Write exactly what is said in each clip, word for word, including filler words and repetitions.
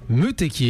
Muteki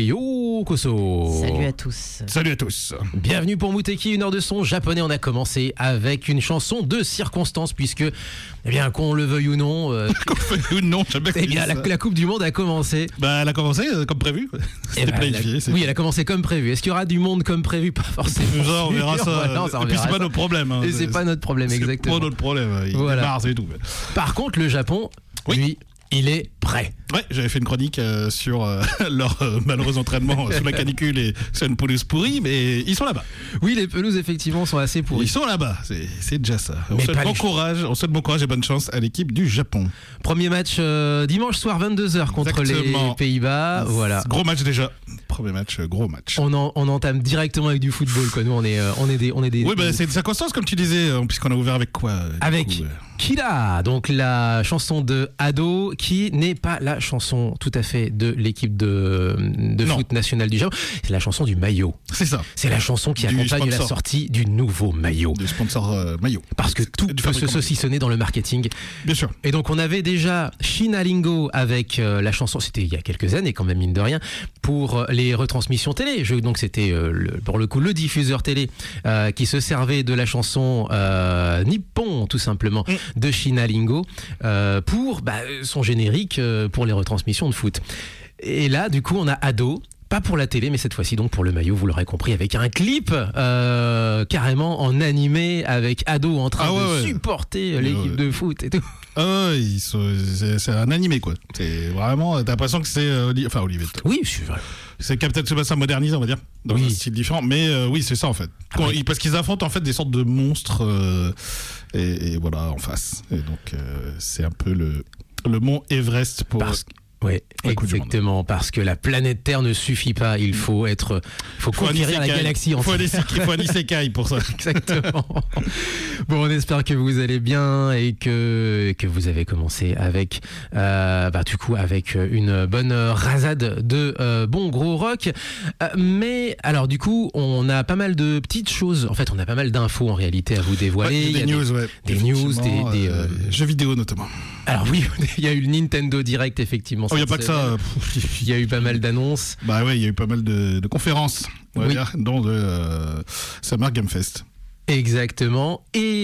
Yokoso. Salut à tous. Salut à tous. Bienvenue pour Muteki, une heure de son japonais. On a commencé avec une chanson de circonstance puisque, eh bien, qu'on le veuille ou non, euh, Qu'on le veuille ou non, jamais eh bien, la, la Coupe du Monde a commencé. Bah, elle a commencé euh, comme prévu. Eh C'était ben, planifié. la- c'est- oui, elle a commencé comme prévu. Est-ce qu'il y aura du monde comme prévu? Pas forcément. Ça, on verra sûr. ça. Voilà, on s'en Et puis, verra c'est pas ça. notre problème. hein. Et c'est pas notre problème, C'est exactement. pas notre problème. Il Voilà. est Mars et tout. Par contre, le Japon, Oui. lui, il est prêt. Ouais, j'avais fait une chronique euh, sur euh, leur euh, malheureux entraînement sous la canicule et sur une pelouse pourrie, mais ils sont là-bas. Oui, les pelouses, effectivement, sont assez Ils pourries. sont là-bas, c'est, c'est déjà ça. On Mais souhaite pas bon les- courage, on souhaite bon courage et bonne chance à l'équipe du Japon. Premier match euh, dimanche soir, vingt-deux heures, contre Exactement. les Pays-Bas. Voilà. Gros match déjà. Premier match, euh, gros match. On, en- on entame directement avec du football, quoi. Nous, on est, euh, on est des, on est des. Oui, bah, c'est une circonstance, comme tu disais, euh, puisqu'on a ouvert avec quoi euh, du Avec coup, euh, Kira, donc la chanson de Ado, qui n'est pas la chanson tout à fait de l'équipe de, de Non. foot nationale du Japon. C'est la chanson du maillot. C'est ça, C'est la chanson qui Du accompagne la sponsor. sortie du nouveau maillot. du sponsor euh, maillot. Parce que tout Du peut se fabricant. saucissonner dans le marketing. Bien sûr. Et donc on avait déjà Shinalingo avec euh, la chanson, c'était il y a quelques années quand même, mine de rien, pour euh, les retransmissions télé. Je, donc c'était euh, le- pour le coup le diffuseur télé euh, qui se servait de la chanson euh, Nippon tout simplement Mm. de Shinalingo euh, pour bah, son générique euh, pour les retransmissions de foot. Et là du coup on a Ado. Pas pour la télé, mais cette fois-ci donc pour le maillot, vous l'aurez compris, avec un clip euh, carrément en animé avec Ado en train Ah ouais, de ouais. supporter Ouais, l'équipe ouais. de foot et tout. Ah ouais, ils sont- c'est, c'est un animé quoi. C'est vraiment, t'as l'impression que c'est euh, Oli- enfin Olivier. Oui, c'est vrai. C'est Captain Tsubasa modernisé, on va dire, dans Oui. un style différent. Mais euh, oui, c'est ça en fait. Quand- Après- ils- parce qu'ils affrontent en fait des sortes de monstres euh, et, et voilà en face. Et donc euh, c'est un peu le le mont Everest pour. Parce que ouais, La Coupe du Monde. exactement, parce que la planète Terre ne suffit pas, il faut être, il faut Faut un conquérir la isekai. galaxie Faut un entière. isekai, faut un isekai pour ça. Exactement. Bon, on espère que vous allez bien et que que vous avez commencé avec, euh, bah du coup avec une bonne rasade de euh, bon gros rock. Euh, mais alors du coup, on a pas mal de petites choses. En fait, on a pas mal d'infos en réalité à vous dévoiler. Ouais, Il y des a news, ouais. des news, Effectivement, des- des, euh, euh, jeux vidéo notamment. Alors oui, il y a eu le Nintendo Direct effectivement. Il n'y a cette pas que ça. semaine. euh, pff, Il y a eu pas mal d'annonces. Bah ouais, il y a eu pas mal de, de conférences, on va Oui. dire, dont le euh, Summer Game Fest. Exactement.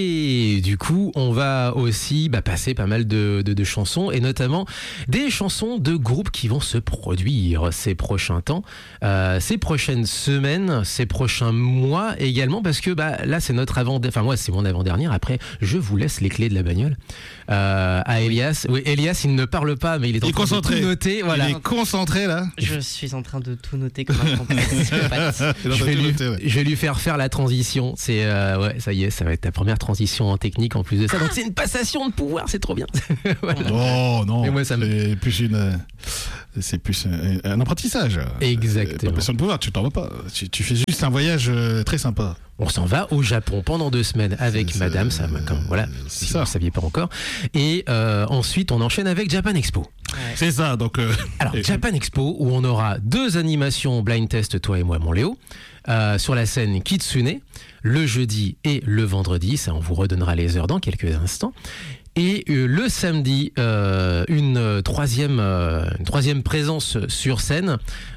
Et du coup, on va aussi bah, passer pas mal de, de, de chansons, et notamment des chansons de groupes qui vont se produire ces prochains temps, euh, ces prochaines semaines, ces prochains mois également, parce que bah, là, c'est notre avant, enfin moi, c'est mon avant-dernière. Après, je vous laisse les clés de la bagnole euh, à Elias. Oui, Elias, il ne parle pas, mais il est en Il est train concentré. de tout noter. Voilà. Il est concentré là. Je suis en train de tout noter comme un grand psychopathe. Il est en Je train vais, de lui, noter, ouais. je vais lui faire faire la transition. C'est euh, ouais, ça y est, ça va être ta première transition en technique en plus de ça. Donc c'est une passation de pouvoir, c'est trop bien. Voilà. Oh non, Mais moi, ça me- c'est plus une, euh, c'est plus un, un apprentissage. Exactement. Pas passion de pouvoir, tu t'en vas pas. Tu, tu fais juste un voyage euh, très sympa. On s'en va au Japon pendant deux semaines avec C'est- Madame, c'est- ça, comme, voilà, c'est si ça. vous ne saviez pas encore. Et euh, ensuite, on enchaîne avec Japan Expo. Ouais. C'est ça, donc. euh, Alors, et- Japan Expo, où on aura deux animations blind test, toi et moi, mon Léo, euh, sur la scène Kitsune, le jeudi et le vendredi. Ça, on vous redonnera les heures dans quelques instants. Et euh, le samedi, euh, une euh, troisième, euh, une troisième présence sur scène,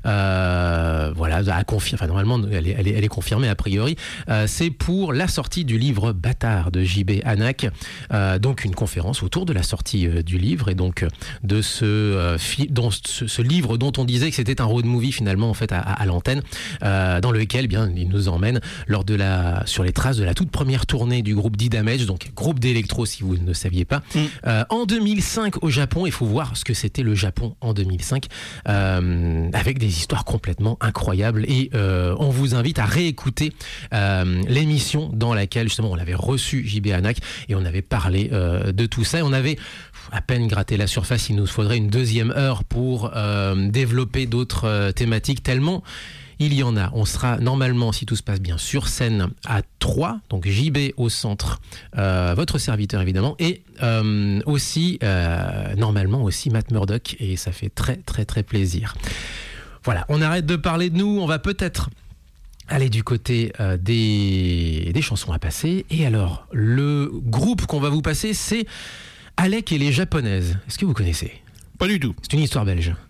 euh, voilà, à confirmer. Enfin, normalement, elle est, elle est, elle est confirmée a priori. Euh, c'est pour la sortie du livre Bâtard de J B Hanak. Euh, donc une conférence autour de la sortie euh, du livre et donc euh, de ce, euh, fi- dans ce, ce livre dont on disait que c'était un road movie finalement en fait à, à, à l'antenne, euh, dans lequel eh bien il nous emmène lors de la sur les traces de la toute première tournée du groupe D-Damage, donc groupe d'électro si vous ne saviez pas. Mm. Euh, en deux mille cinq au Japon, il faut voir ce que c'était le Japon en deux mille cinq, euh, avec des histoires complètement incroyables. Et euh, on vous invite à réécouter euh, l'émission dans laquelle justement on avait reçu J B Hanak et on avait parlé euh, de tout ça. Et on avait à peine gratté la surface. Il nous faudrait une deuxième heure pour euh, développer d'autres euh, thématiques tellement il y en a. On sera normalement, si tout se passe bien, sur scène à trois, donc J B au centre, euh, votre serviteur évidemment, et euh, aussi, euh, normalement aussi Matt Murdock, et ça fait très très très plaisir. Voilà, on arrête de parler de nous, on va peut-être aller du côté euh, des, des chansons à passer. Et alors, le groupe qu'on va vous passer, c'est Alec et les Japonaises. Est-ce que vous connaissez ? Pas du tout. C'est une histoire belge.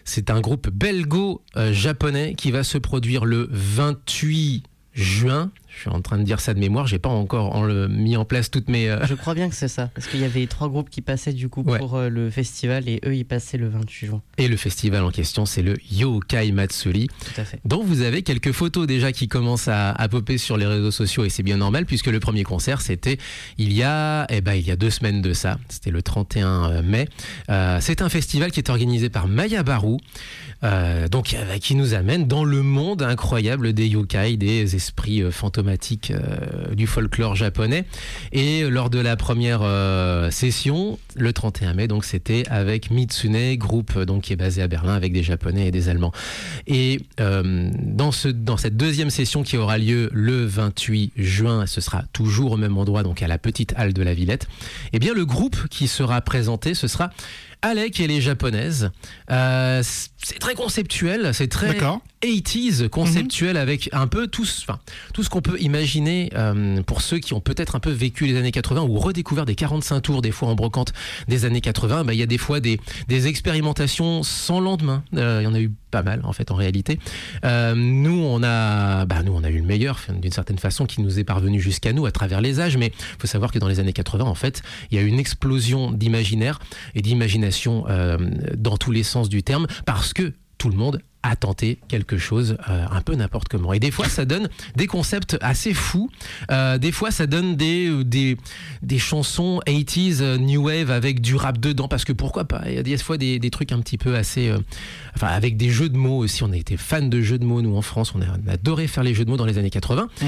C'est un groupe belgo-japonais qui va se produire le vingt-huit juin. Je suis en train de dire ça de mémoire, j'ai pas encore en le, mis en place toutes mes... Euh... Je crois bien que c'est ça, parce qu'il y avait trois groupes qui passaient du coup ouais. pour euh, le festival, et eux ils passaient le vingt-huit juin. Et le festival en question, c'est le Yokai Matsuri, tout à fait. dont vous avez quelques photos déjà qui commencent à, à popper sur les réseaux sociaux, et c'est bien normal puisque le premier concert c'était il y a, eh ben, il y a deux semaines de ça, c'était le trente et un mai. Euh, c'est un festival qui est organisé par Maya Baru, euh, donc euh, qui nous amène dans le monde incroyable des yokai, des esprits euh, fantômes Euh, du folklore japonais. Et lors de la première euh, session, le trente et un mai, donc c'était avec Mitsune, groupe donc qui est basé à Berlin avec des Japonais et des Allemands. Et euh, dans ce dans cette deuxième session qui aura lieu le vingt-huit juin, ce sera toujours au même endroit, donc à la petite halle de la Villette. Et bien le groupe qui sera présenté, ce sera Alec et les Japonaises. Euh, c'est très conceptuel, c'est très D'accord. eighties conceptuel, mm-hmm. avec un peu tout, enfin, tout ce qu'on peut imaginer euh, pour ceux qui ont peut-être un peu vécu les années quatre-vingts ou redécouvert des quarante-cinq tours des fois en brocante des années quatre-vingts. Bah, il y a des fois des, des expérimentations sans lendemain. Euh, il y en a eu pas mal en fait en réalité. Euh, nous on a, bah, nous on a eu le meilleur d'une certaine façon qui nous est parvenu jusqu'à nous à travers les âges. Mais il faut savoir que dans les années quatre-vingts en fait, il y a eu une explosion d'imaginaire et d'imagination euh, dans tous les sens du terme parce que tout le monde a tenté quelque chose euh, un peu n'importe comment. Et des fois, ça donne des concepts assez fous. Euh, des fois, ça donne des, des, des chansons eighties, euh, new wave avec du rap dedans. Parce que pourquoi pas ? Il y a des fois des, des trucs un petit peu assez... Euh, enfin, avec des jeux de mots aussi. On a été fans de jeux de mots, nous, en France. On a, on a adoré faire les jeux de mots dans les années quatre-vingts. Mmh.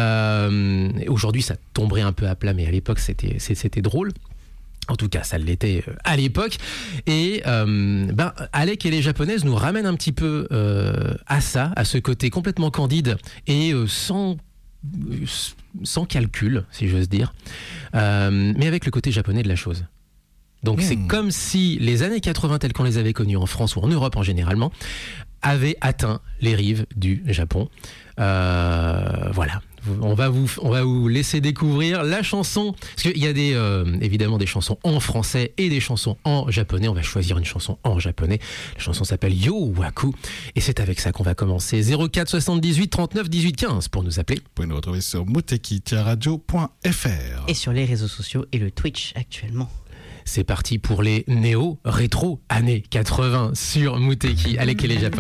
Euh, aujourd'hui, ça tomberait un peu à plat, mais à l'époque, c'était, c'était drôle. En tout cas, ça l'était à l'époque. Et euh, ben, Alec et les Japonaises nous ramènent un petit peu euh, à ça, à ce côté complètement candide et euh, sans, euh, sans calcul, si j'ose dire, euh, mais avec le côté japonais de la chose. Donc mmh. c'est comme si les années quatre-vingts, telles qu'on les avait connues en France ou en Europe en généralement, avaient atteint les rives du Japon. Euh, voilà. On va vous, on va vous laisser découvrir la chanson, parce qu'il y a des, euh, évidemment des chansons en français et des chansons en japonais. On va choisir une chanson en japonais. La chanson s'appelle Yo Waku et c'est avec ça qu'on va commencer. zéro quatre soixante-dix-huit trente-neuf dix-huit quinze pour nous appeler. Vous pouvez nous retrouver sur muteki tiret radio point f r et sur les réseaux sociaux et le Twitch actuellement. C'est parti pour les néo-rétro années quatre-vingts sur Muteki. Alec et les Japonais.